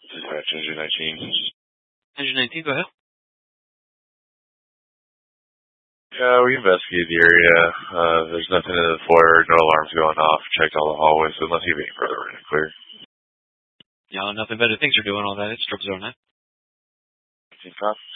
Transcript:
Dispatch Engine 19. Engine 19, go ahead. Yeah, we investigated the area. There's nothing in the foyer, no alarms going off. Checked all the hallways, so unless you have any further, we're in clear. Yeah, nothing better. Thanks for doing all that. It's Strip Zone 9.